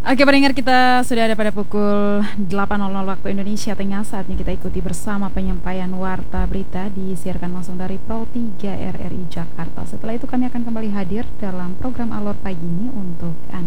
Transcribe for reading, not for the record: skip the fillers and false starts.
Oke, pendengar, kita sudah ada pada pukul 8.00 waktu Indonesia Tengah. Saatnya kita ikuti bersama penyampaian warta berita disiarkan langsung dari Pro 3 RRI Jakarta. Setelah itu kami akan kembali hadir dalam program Alor Pagi ini untuk Anda.